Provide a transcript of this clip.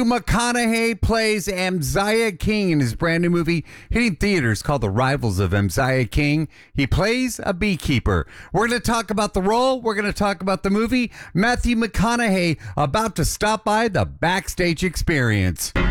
McConaughey plays Amziah King in his brand new movie hitting theaters called The Rivals of Amziah King. He plays a beekeeper. We're going to talk about the role. We're going to talk about the movie. Matthew McConaughey about to stop by the Backstage Experience.